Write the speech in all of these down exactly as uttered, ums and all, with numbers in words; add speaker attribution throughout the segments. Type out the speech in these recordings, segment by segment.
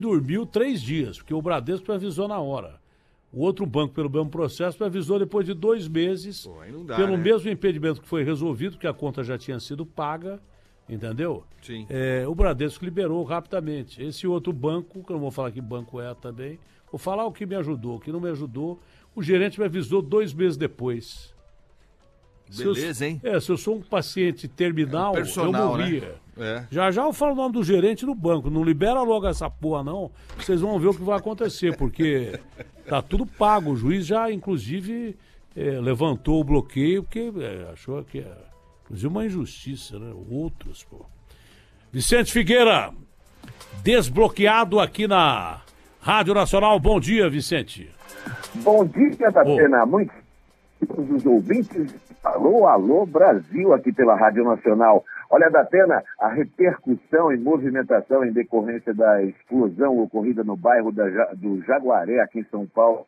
Speaker 1: dormiu três dias, porque o Bradesco me avisou na hora. O outro banco, pelo mesmo processo, me avisou depois de dois meses,
Speaker 2: Pô, aí não dá,
Speaker 1: pelo
Speaker 2: né?
Speaker 1: mesmo impedimento que foi resolvido, que a conta já tinha sido paga, entendeu?
Speaker 2: Sim.
Speaker 1: É, o Bradesco liberou rapidamente. Esse outro banco, que eu não vou falar que banco é também, vou falar o que me ajudou, o que não me ajudou. O gerente me avisou dois meses depois.
Speaker 2: Beleza,
Speaker 1: se eu,
Speaker 2: hein?
Speaker 1: É, se eu sou um paciente terminal,
Speaker 2: É um personal,
Speaker 1: eu morria.
Speaker 2: Né? É.
Speaker 1: Já já eu falo o nome do gerente do banco. Não libera logo essa porra, não. Vocês vão ver o que vai acontecer, porque tá tudo pago. O juiz já, inclusive, é, levantou o bloqueio, porque é, achou que é, inclusive, uma injustiça, né? Outros, pô. Vicente Figueira, desbloqueado aqui na Rádio Nacional. Bom dia, Vicente.
Speaker 3: Bom dia, Datena. Oh. Muitos dos ouvintes. Alô, alô, Brasil, aqui pela Rádio Nacional. Olha, Datena, a repercussão e movimentação em decorrência da explosão ocorrida no bairro da, do Jaguaré, aqui em São Paulo.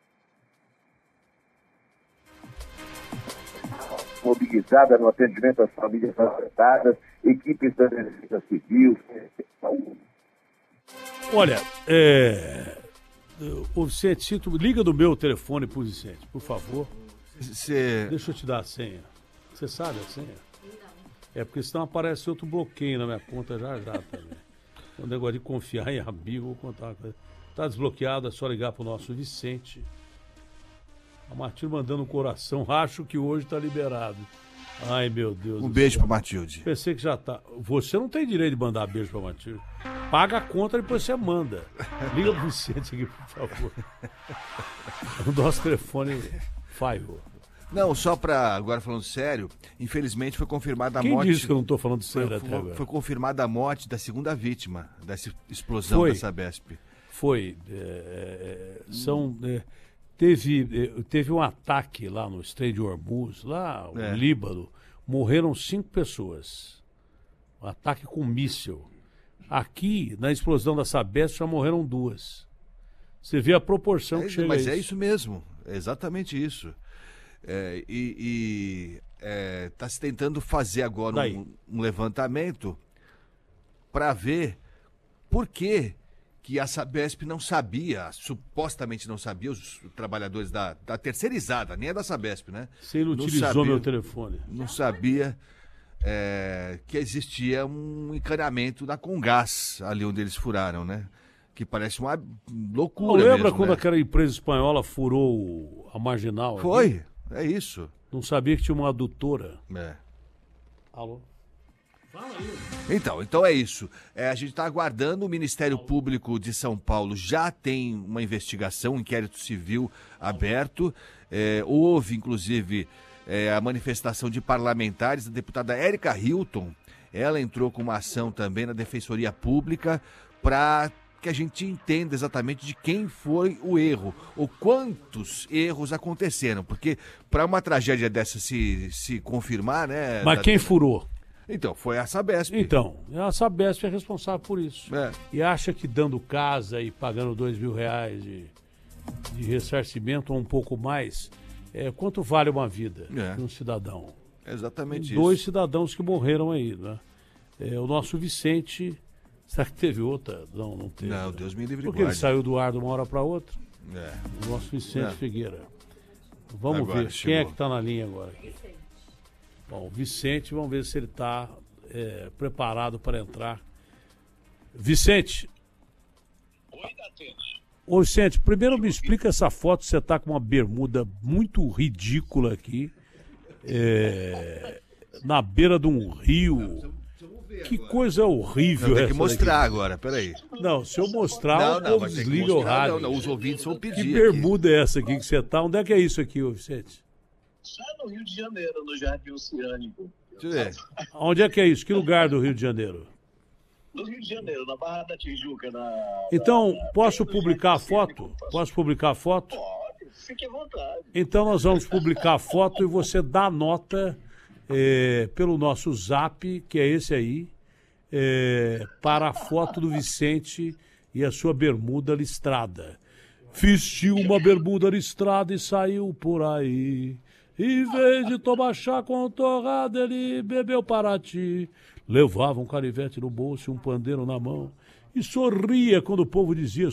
Speaker 3: Mobilizada no atendimento às famílias afetadas, equipes da Defesa Civil.
Speaker 1: Olha, é... o Vicente, sinto... liga do meu telefone pro Vicente, por favor.
Speaker 2: Cê...
Speaker 1: Deixa eu te dar a senha. Você sabe a senha? Não. É porque senão aparece outro bloqueio na minha conta já já também. O negócio de confiar em amigo, vou contar uma coisa. Tá desbloqueado, é só ligar pro nosso Vicente. A Matilde mandando um coração, acho que hoje tá liberado. Ai, meu Deus.
Speaker 2: Um beijo pra Matilde.
Speaker 1: Pensei que já tá. Você não tem direito de mandar beijo pra Matilde. Paga a conta e depois você manda. Liga pro Vicente aqui, por favor. O nosso telefone falhou.
Speaker 2: Não, só pra, agora falando sério, infelizmente foi confirmada a
Speaker 1: Quem
Speaker 2: morte...
Speaker 1: Quem disse que eu não tô falando sério
Speaker 2: foi,
Speaker 1: até
Speaker 2: foi,
Speaker 1: agora?
Speaker 2: Foi confirmada a morte da segunda vítima dessa explosão
Speaker 1: foi,
Speaker 2: da Sabesp.
Speaker 1: Foi. É, são... É, teve, teve um ataque lá no Estreito de Hormuz, lá no é. Líbano. Morreram cinco pessoas. Um ataque com míssil. Aqui, na explosão da Sabesp, já morreram duas. Você vê a proporção
Speaker 2: é,
Speaker 1: que chega
Speaker 2: Mas
Speaker 1: a isso.
Speaker 2: é isso mesmo. É exatamente isso. É, e está se tentando fazer agora um, um levantamento para ver por que, que a Sabesp não sabia, supostamente não sabia, os trabalhadores da, da terceirizada, nem é da Sabesp, né?
Speaker 1: Você não utilizou sabia, meu telefone.
Speaker 2: Não sabia é, que existia um encanamento da Comgás, ali onde eles furaram, né? Que parece uma loucura. Não
Speaker 1: lembra
Speaker 2: mesmo,
Speaker 1: quando
Speaker 2: né?
Speaker 1: aquela empresa espanhola furou a marginal?
Speaker 2: Foi,
Speaker 1: aqui?
Speaker 2: É isso.
Speaker 1: Não sabia que tinha uma adutora.
Speaker 2: É.
Speaker 1: Alô?
Speaker 2: Fala aí. Então, então é isso. É, a gente está aguardando, o Ministério Público de São Paulo já tem uma investigação, um inquérito civil aberto. É, houve, inclusive, é, a manifestação de parlamentares, a deputada Érica Hilton, ela entrou com uma ação também na Defensoria Pública para que a gente entenda exatamente de quem foi o erro, ou quantos erros aconteceram, porque para uma tragédia dessa se, se confirmar, né...
Speaker 1: Mas
Speaker 2: da...
Speaker 1: quem furou?
Speaker 2: Então, foi a Sabesp.
Speaker 1: Então, a Sabesp é responsável por isso.
Speaker 2: É.
Speaker 1: E acha que dando casa e pagando dois mil reais de, de ressarcimento ou um pouco mais, é, quanto vale uma vida
Speaker 2: é.
Speaker 1: de um cidadão?
Speaker 2: Exatamente
Speaker 1: Tem
Speaker 2: isso.
Speaker 1: Dois cidadãos que morreram aí, né? É, o nosso Vicente... Será que teve outra? Não, não teve.
Speaker 2: Não, Deus me livre.
Speaker 1: Porque guarde. Ele saiu do ar de uma hora para outra.
Speaker 2: É.
Speaker 1: O nosso Vicente
Speaker 2: é.
Speaker 1: Figueira. Vamos agora, ver. Chegou. Quem é que está na linha agora? Vicente. Bom, Vicente, vamos ver se ele está é, preparado para entrar. Vicente.
Speaker 4: Oi, Datena.
Speaker 1: Ô, Vicente, primeiro me explica essa foto. Você está com uma bermuda muito ridícula aqui. É, na beira de um rio. Que agora. Coisa horrível
Speaker 2: não, tem
Speaker 1: essa
Speaker 2: que mostrar
Speaker 1: daqui.
Speaker 2: Agora, peraí.
Speaker 1: Não, se eu mostrar,
Speaker 2: não,
Speaker 1: o
Speaker 2: não,
Speaker 1: povo desliga o rádio.
Speaker 2: Não, não, os ouvintes vão pedir.
Speaker 1: Que bermuda aqui. É essa aqui que você tá? Onde é que é isso aqui, ô Vicente?
Speaker 4: Está no Rio de Janeiro, no Jardim Oceânico.
Speaker 2: Deixa eu ver.
Speaker 1: Onde é que é isso? Que lugar do Rio de Janeiro?
Speaker 4: No Rio de Janeiro, na Barra da Tijuca. Na,
Speaker 1: então,
Speaker 4: na,
Speaker 1: posso publicar a foto? Posso publicar a foto?
Speaker 4: Pode, fique à vontade.
Speaker 1: Então nós vamos publicar a foto e você dá nota é, pelo nosso zap, que é esse aí, É, para a foto do Vicente e a sua bermuda listrada. Vestiu uma bermuda listrada e saiu por aí. Em vez de tomar chá com torrada, ele bebeu Paraty. Levava um canivete no bolso e um pandeiro na mão. e sorria quando o povo dizia